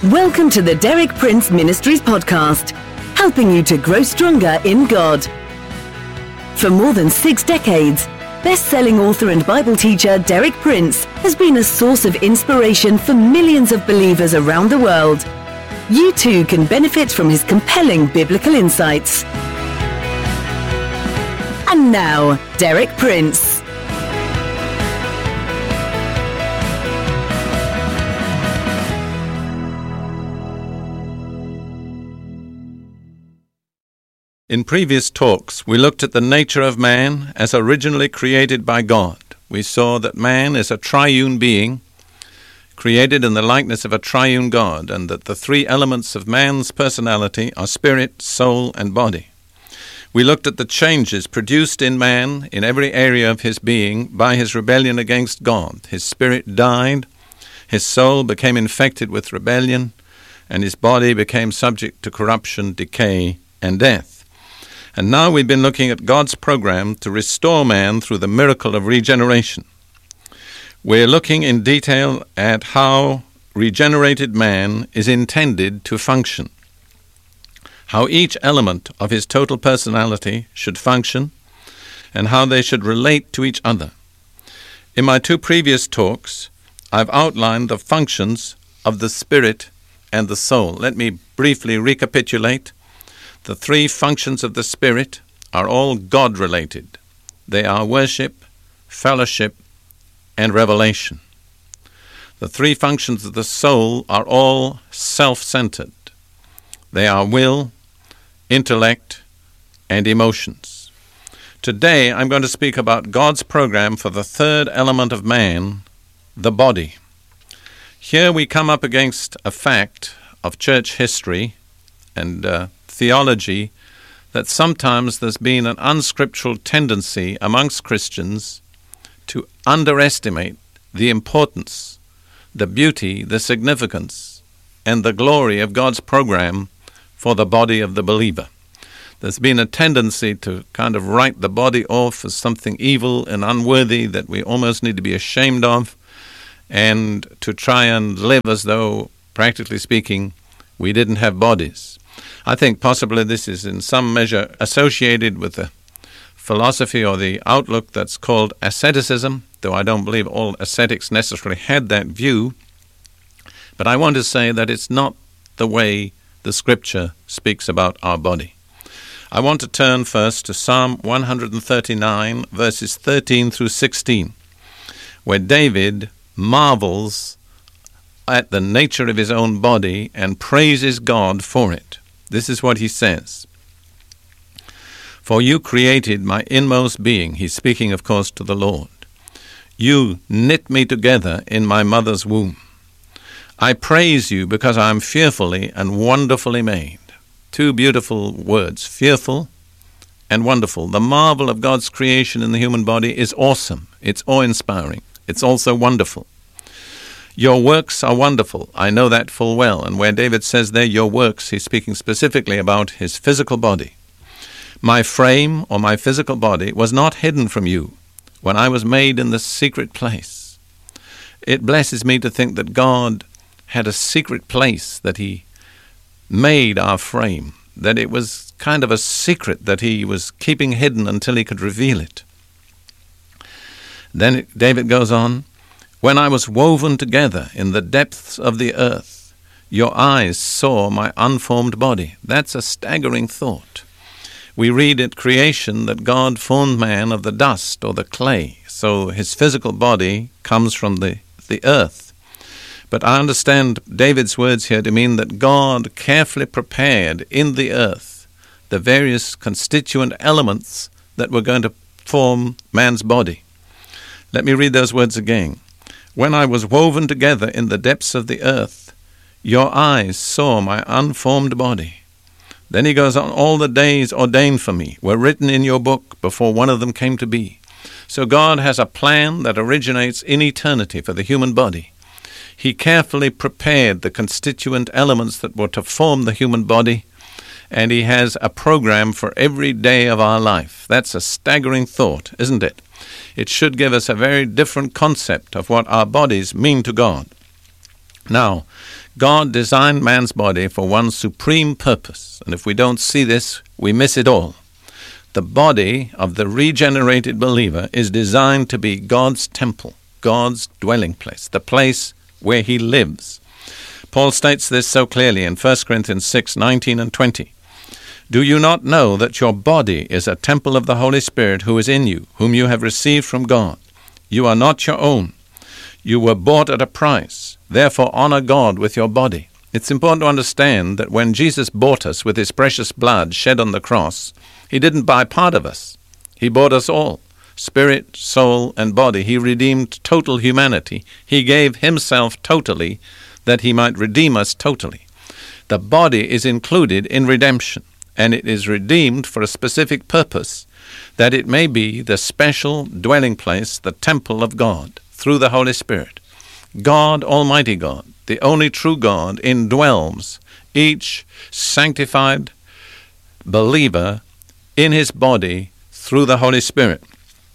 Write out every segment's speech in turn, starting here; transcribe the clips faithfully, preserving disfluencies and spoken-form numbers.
Welcome to the Derek Prince Ministries podcast, helping you to grow stronger in God. For more than six decades, best-selling author and Bible teacher Derek Prince has been a source of inspiration for millions of believers around the world. You too can benefit from his compelling biblical insights. And now, Derek Prince. In previous talks, we looked at the nature of man as originally created by God. We saw that man is a triune being, created in the likeness of a triune God, and that the three elements of man's personality are spirit, soul, and body. We looked at the changes produced in man in every area of his being by his rebellion against God. His spirit died, his soul became infected with rebellion, and his body became subject to corruption, decay, and death. And now we've been looking at God's program to restore man through the miracle of regeneration. We're looking in detail at how regenerated man is intended to function, how each element of his total personality should function, and how they should relate to each other. In my two previous talks, I've outlined the functions of the spirit and the soul. Let me briefly recapitulate. The three functions of the Spirit are all God-related. They are worship, fellowship, and revelation. The three functions of the soul are all self-centered. They are will, intellect, and emotions. Today, I'm going to speak about God's program for the third element of man, the body. Here we come up against a fact of church history and uh, theology that sometimes there's been an unscriptural tendency amongst Christians to underestimate the importance, the beauty, the significance, and the glory of God's program for the body of the believer. There's been a tendency to kind of write the body off as something evil and unworthy that we almost need to be ashamed of, and to try and live as though, practically speaking, we didn't have bodies. I think possibly this is in some measure associated with the philosophy or the outlook that's called asceticism, though I don't believe all ascetics necessarily had that view. But I want to say that it's not the way the Scripture speaks about our body. I want to turn first to Psalm one thirty-nine, verses thirteen through sixteen, where David marvels at the nature of his own body and praises God for it. This is what he says. For you created my inmost being. He's speaking, of course, to the Lord. You knit me together in my mother's womb. I praise you because I am fearfully and wonderfully made. Two beautiful words, fearful and wonderful. The marvel of God's creation in the human body is awesome. It's awe-inspiring. It's also wonderful. Your works are wonderful. I know that full well. And where David says there, your works, he's speaking specifically about his physical body. My frame, or my physical body, was not hidden from you when I was made in the secret place. It blesses me to think that God had a secret place that he made our frame, that it was kind of a secret that he was keeping hidden until he could reveal it. Then David goes on, when I was woven together in the depths of the earth, your eyes saw my unformed body. That's a staggering thought. We read at creation that God formed man of the dust or the clay, so his physical body comes from the, the earth. But I understand David's words here to mean that God carefully prepared in the earth the various constituent elements that were going to form man's body. Let me read those words again. When I was woven together in the depths of the earth, your eyes saw my unformed body. Then he goes on, all the days ordained for me were written in your book before one of them came to be. So God has a plan that originates in eternity for the human body. He carefully prepared the constituent elements that were to form the human body, and he has a program for every day of our life. That's a staggering thought, isn't it? It should give us a very different concept of what our bodies mean to God. Now, God designed man's body for one supreme purpose, and if we don't see this, we miss it all. The body of the regenerated believer is designed to be God's temple, God's dwelling place, the place where he lives. Paul states this so clearly in First Corinthians six, nineteen and twenty. Do you not know that your body is a temple of the Holy Spirit who is in you, whom you have received from God? You are not your own. You were bought at a price. Therefore honor God with your body. It's important to understand that when Jesus bought us with his precious blood shed on the cross, he didn't buy part of us. He bought us all. Spirit, soul, and body. He redeemed total humanity. He gave himself totally that he might redeem us totally. The body is included in redemption, and it is redeemed for a specific purpose, that it may be the special dwelling place, the temple of God, through the Holy Spirit. God, Almighty God, the only true God, indwells each sanctified believer in his body through the Holy Spirit.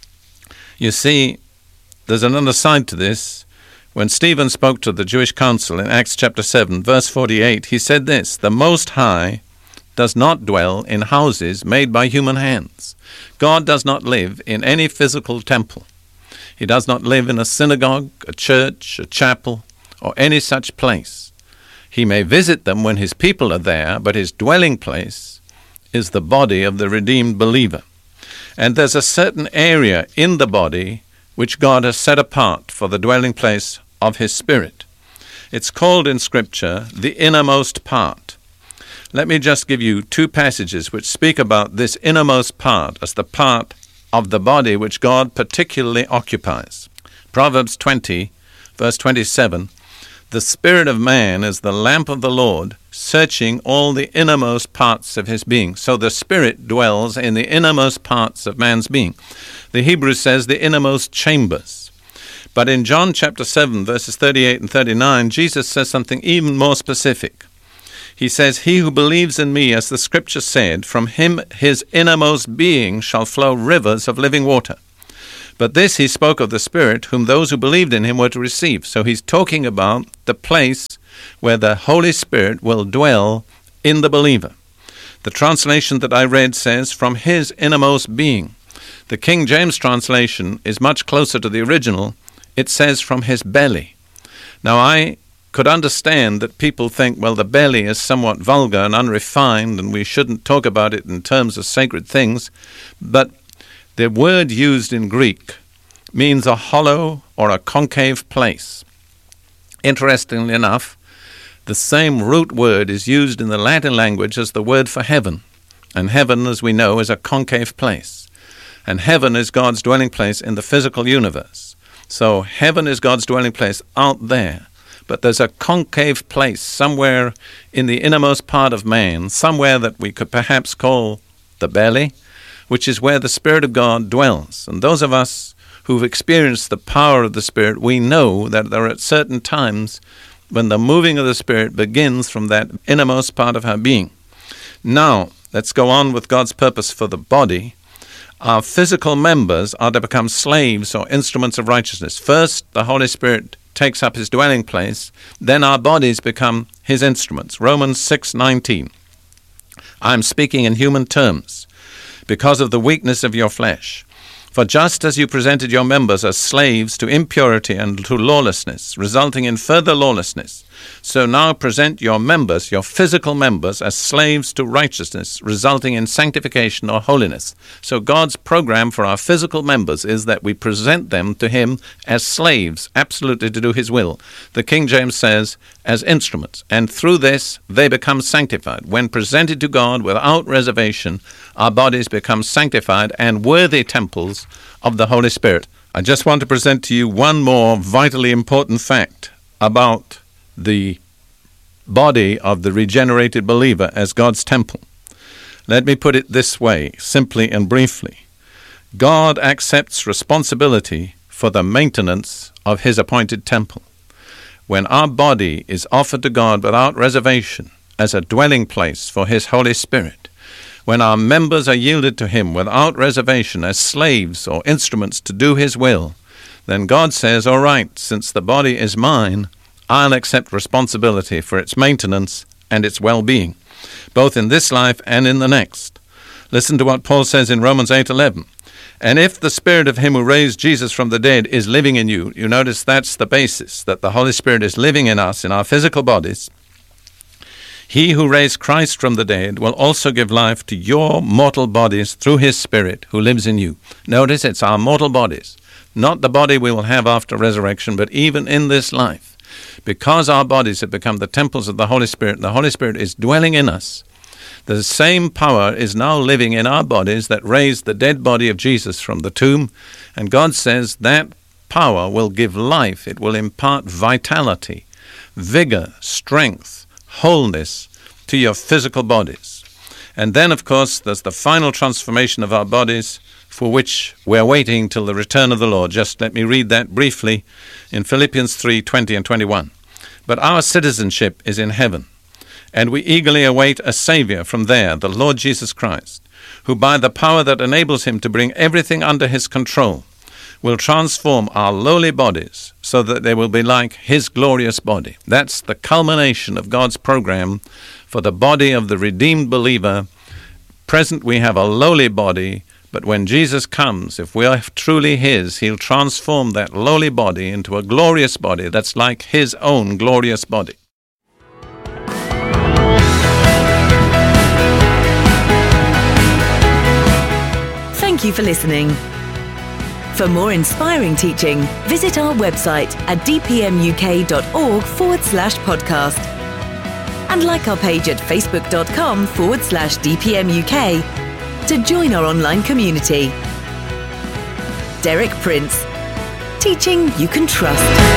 You see, there's another side to this. When Stephen spoke to the Jewish council in Acts chapter seven, verse forty-eight, he said this, "The Most High does not dwell in houses made by human hands." God does not live in any physical temple. He does not live in a synagogue, a church, a chapel, or any such place. He may visit them when his people are there, but his dwelling place is the body of the redeemed believer. And there's a certain area in the body which God has set apart for the dwelling place of his Spirit. It's called in Scripture the innermost part. Let me just give you two passages which speak about this innermost part as the part of the body which God particularly occupies. Proverbs twenty, verse twenty-seven, "The spirit of man is the lamp of the Lord, searching all the innermost parts of his being." So the Spirit dwells in the innermost parts of man's being. The Hebrew says the innermost chambers. But in John chapter seven, verses thirty-eight and thirty-nine, Jesus says something even more specific. He says, "He who believes in me, as the Scripture said, from him his innermost being shall flow rivers of living water." But this he spoke of the Spirit, whom those who believed in him were to receive. So he's talking about the place where the Holy Spirit will dwell in the believer. The translation that I read says, "from his innermost being." The King James translation is much closer to the original. It says, "from his belly." Now I could understand that people think, well, the belly is somewhat vulgar and unrefined, and we shouldn't talk about it in terms of sacred things, but the word used in Greek means a hollow or a concave place. Interestingly enough, the same root word is used in the Latin language as the word for heaven, and heaven, as we know, is a concave place, and heaven is God's dwelling place in the physical universe. So heaven is God's dwelling place out there. But there's a concave place somewhere in the innermost part of man, somewhere that we could perhaps call the belly, which is where the Spirit of God dwells. And those of us who've experienced the power of the Spirit, we know that there are at certain times when the moving of the Spirit begins from that innermost part of our being. Now, let's go on with God's purpose for the body. Our physical members are to become slaves or instruments of righteousness. First, the Holy Spirit takes up his dwelling place, then our bodies become his instruments. Romans six nineteen. I'm speaking in human terms because of the weakness of your flesh. For just as you presented your members as slaves to impurity and to lawlessness, resulting in further lawlessness, so now present your members, your physical members, as slaves to righteousness, resulting in sanctification or holiness. So God's program for our physical members is that we present them to him as slaves, absolutely to do his will. The King James says, as instruments, and through this they become sanctified. When presented to God without reservation, our bodies become sanctified and worthy temples of the Holy Spirit. I just want to present to you one more vitally important fact about the body of the regenerated believer as God's temple. Let me put it this way, simply and briefly. God accepts responsibility for the maintenance of his appointed temple. When our body is offered to God without reservation as a dwelling place for his Holy Spirit, when our members are yielded to him without reservation as slaves or instruments to do his will, then God says, all right, since the body is mine, I'll accept responsibility for its maintenance and its well-being, both in this life and in the next. Listen to what Paul says in Romans eight eleven. And if the Spirit of him who raised Jesus from the dead is living in you, you notice that's the basis, that the Holy Spirit is living in us, in our physical bodies. He who raised Christ from the dead will also give life to your mortal bodies through his Spirit who lives in you. Notice it's our mortal bodies, not the body we will have after resurrection, but even in this life. Because our bodies have become the temples of the Holy Spirit, and the Holy Spirit is dwelling in us, the same power is now living in our bodies that raised the dead body of Jesus from the tomb, and God says that power will give life. It will impart vitality, vigor, strength, wholeness to your physical bodies. And then, of course, there's the final transformation of our bodies, for which we're waiting till the return of the Lord. Just let me read that briefly in Philippians three twenty and twenty-one. But our citizenship is in heaven, and we eagerly await a Savior from there, the Lord Jesus Christ, who by the power that enables him to bring everything under his control will transform our lowly bodies so that they will be like his glorious body. That's the culmination of God's program for the body of the redeemed believer. Present we have a lowly body, but when Jesus comes, if we are truly his, he'll transform that lowly body into a glorious body that's like his own glorious body. Thank you for listening. For more inspiring teaching, visit our website at dpmuk.org forward slash podcast. And like our page at facebook.com forward slash dpmuk to join our online community. Derek Prince, teaching you can trust.